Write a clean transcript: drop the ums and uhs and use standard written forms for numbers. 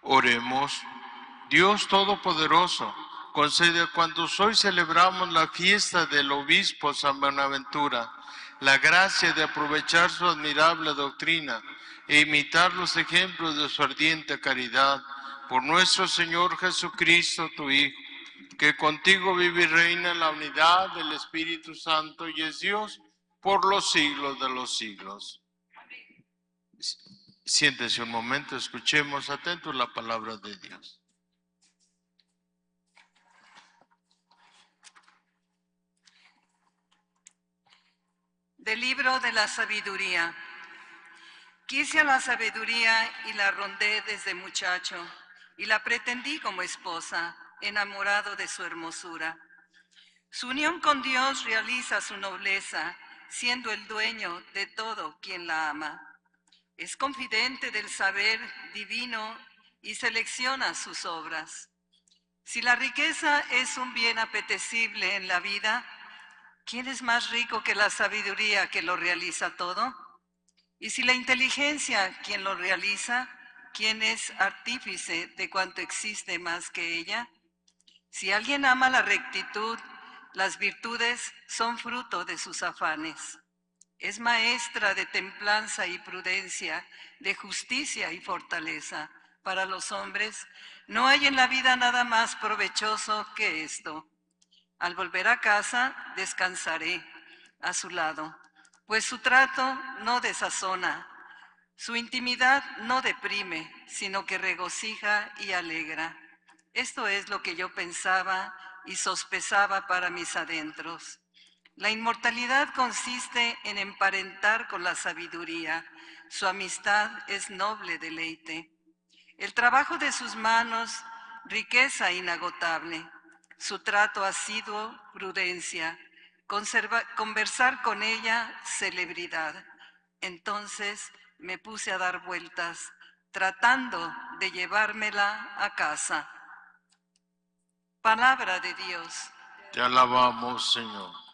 Oremos. Dios Todopoderoso, concede a cuantos hoy celebramos la fiesta del obispo San Buenaventura la gracia de aprovechar su admirable doctrina e imitar los ejemplos de su ardiente caridad. Por nuestro Señor Jesucristo, tu Hijo, que contigo vive y reina en la unidad del Espíritu Santo y es Dios por los siglos de los siglos. Siéntese un momento, escuchemos atentos la palabra de Dios. Del libro de la sabiduría. Quise a la sabiduría y la rondé desde muchacho, y la pretendí como esposa, enamorado de su hermosura. Su unión con Dios realiza su nobleza, siendo el dueño de todo quien la ama. Es confidente del saber divino y selecciona sus obras. Si la riqueza es un bien apetecible en la vida, ¿quién es más rico que la sabiduría que lo realiza todo? Y si la inteligencia quien lo realiza, ¿quién es artífice de cuanto existe más que ella? Si alguien ama la rectitud, las virtudes son fruto de sus afanes. Es maestra de templanza y prudencia, de justicia y fortaleza. Para los hombres no hay en la vida nada más provechoso que esto. Al volver a casa, descansaré a su lado, pues su trato no desazona, su intimidad no deprime, sino que regocija y alegra. Esto es lo que yo pensaba y sospechaba para mis adentros. La inmortalidad consiste en emparentar con la sabiduría. Su amistad es noble deleite. El trabajo de sus manos, riqueza inagotable. Su trato asiduo, prudencia. Conversar con ella, celebridad. Entonces me puse a dar vueltas, tratando de llevármela a casa. Palabra de Dios. Te alabamos, Señor.